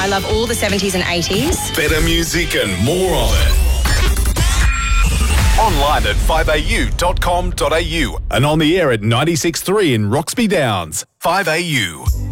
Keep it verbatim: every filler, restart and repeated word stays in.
I love all the seventies and eighties. Better music and more of it. Online at five a u dot com dot a u and on the air at ninety-six point three in Roxby Downs. five A U.